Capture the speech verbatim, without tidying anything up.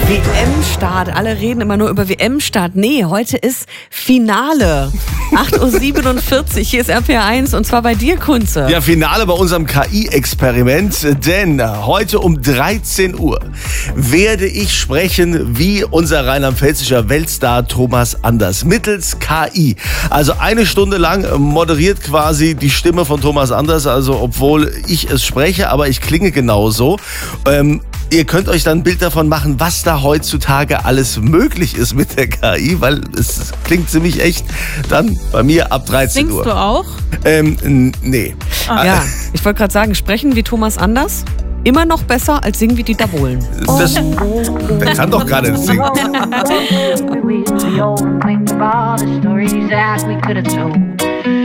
W M-Start. Alle reden immer nur über W M-Start. Nee, heute ist Finale. acht Uhr siebenundvierzig, hier ist R P R eins und zwar bei dir, Kunze. Ja, Finale bei unserem K I-Experiment, denn heute um dreizehn Uhr werde ich sprechen wie unser rheinland-pfälzischer Weltstar Thomas Anders mittels K I. Also eine Stunde lang moderiert quasi die Stimme von Thomas Anders, also obwohl ich es spreche, aber ich klinge genauso. Ähm, Ihr könnt euch dann ein Bild davon machen, was da heutzutage alles möglich ist mit der K I, weil es klingt ziemlich echt. Dann bei mir ab dreizehn Uhr. Singst du auch? Ähm, n- nee. Ah. Ja, ich wollte gerade sagen, sprechen wie Thomas Anders, immer noch besser als singen wie Dieter Bohlen. Das, der kann doch gar nicht singen. We old and think of all the stories that we could have told.